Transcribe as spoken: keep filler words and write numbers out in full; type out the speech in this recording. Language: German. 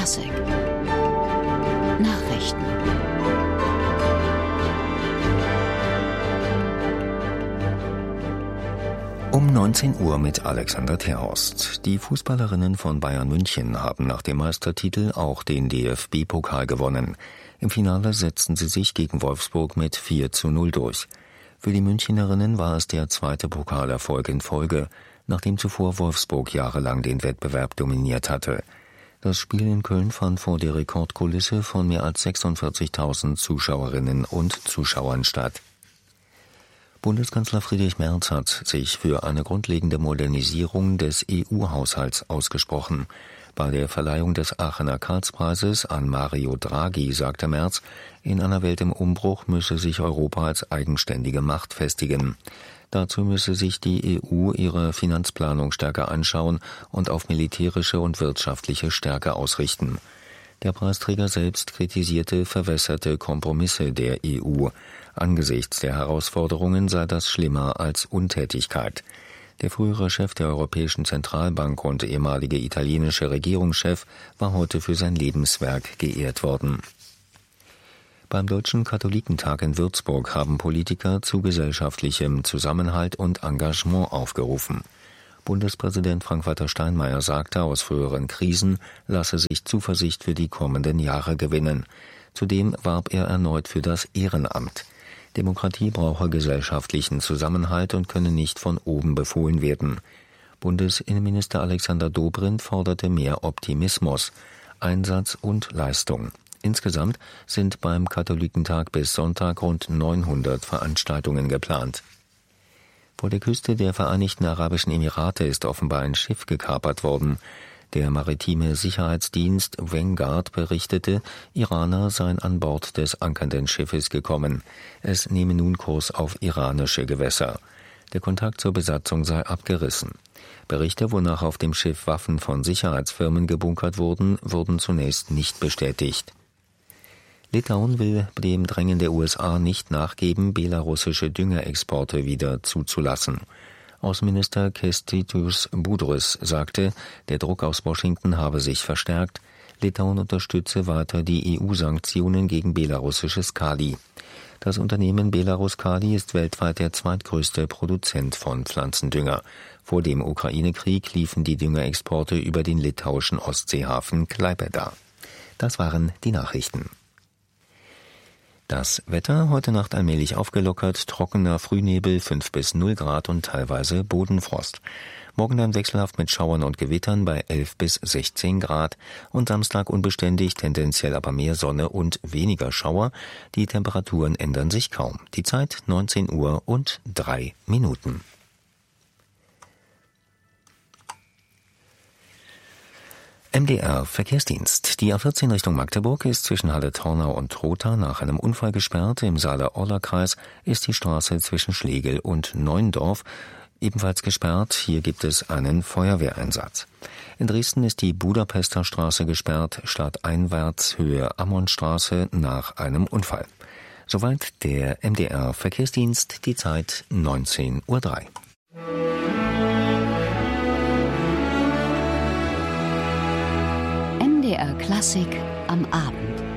Klassik Nachrichten. Um neunzehn Uhr mit Alexander Terhorst. Die Fußballerinnen von Bayern München haben nach dem Meistertitel auch den D F B-Pokal gewonnen. Im Finale setzten sie sich gegen Wolfsburg mit vier zu null durch. Für die Münchnerinnen war es der zweite Pokalerfolg in Folge, nachdem zuvor Wolfsburg jahrelang den Wettbewerb dominiert hatte. Das Spiel in Köln fand vor der Rekordkulisse von mehr als sechsundvierzigtausend Zuschauerinnen und Zuschauern statt. Bundeskanzler Friedrich Merz hat sich für eine grundlegende Modernisierung des E U-Haushalts ausgesprochen. Bei der Verleihung des Aachener Karlspreises an Mario Draghi sagte Merz, in einer Welt im Umbruch müsse sich Europa als eigenständige Macht festigen. Dazu müsse sich die E U ihre Finanzplanung stärker anschauen und auf militärische und wirtschaftliche Stärke ausrichten. Der Preisträger selbst kritisierte verwässerte Kompromisse der E U. Angesichts der Herausforderungen sei das schlimmer als Untätigkeit. Der frühere Chef der Europäischen Zentralbank und ehemalige italienische Regierungschef war heute für sein Lebenswerk geehrt worden. Beim Deutschen Katholikentag in Würzburg haben Politiker zu gesellschaftlichem Zusammenhalt und Engagement aufgerufen. Bundespräsident Frank-Walter Steinmeier sagte, aus früheren Krisen lasse sich Zuversicht für die kommenden Jahre gewinnen. Zudem warb er erneut für das Ehrenamt. Demokratie brauche gesellschaftlichen Zusammenhalt und könne nicht von oben befohlen werden. Bundesinnenminister Alexander Dobrindt forderte mehr Optimismus, Einsatz und Leistung. Insgesamt sind beim Katholikentag bis Sonntag rund neunhundert Veranstaltungen geplant. Vor der Küste der Vereinigten Arabischen Emirate ist offenbar ein Schiff gekapert worden. Der maritime Sicherheitsdienst Vanguard berichtete, Iraner seien an Bord des ankernden Schiffes gekommen. Es nehme nun Kurs auf iranische Gewässer. Der Kontakt zur Besatzung sei abgerissen. Berichte, wonach auf dem Schiff Waffen von Sicherheitsfirmen gebunkert wurden, wurden zunächst nicht bestätigt. Litauen will dem Drängen der U S A nicht nachgeben, belarussische Düngerexporte wieder zuzulassen. Außenminister Kęstutis Budrys sagte, der Druck aus Washington habe sich verstärkt. Litauen unterstütze weiter die E U-Sanktionen gegen belarussisches Kali. Das Unternehmen Belarus Kali ist weltweit der zweitgrößte Produzent von Pflanzendünger. Vor dem Ukraine-Krieg liefen die Düngerexporte über den litauischen Ostseehafen Klaipėda. Das waren die Nachrichten. Das Wetter, heute Nacht allmählich aufgelockert, trockener Frühnebel, fünf bis null Grad und teilweise Bodenfrost. Morgen dann wechselhaft mit Schauern und Gewittern bei elf bis sechzehn Grad und Samstag unbeständig, tendenziell aber mehr Sonne und weniger Schauer. Die Temperaturen ändern sich kaum. Die Zeit neunzehn Uhr und drei Minuten. M D R Verkehrsdienst. Die A vierzehn Richtung Magdeburg ist zwischen Halle-Tornau und Trotha nach einem Unfall gesperrt. Im Saale-Orla-Kreis ist die Straße zwischen Schlegel und Neuendorf ebenfalls gesperrt. Hier gibt es einen Feuerwehreinsatz. In Dresden ist die Budapester Straße gesperrt, stadteinwärts Höhe Ammonstraße nach einem Unfall. Soweit der M D R Verkehrsdienst, die Zeit neunzehn Uhr drei. M D R Klassik am Abend.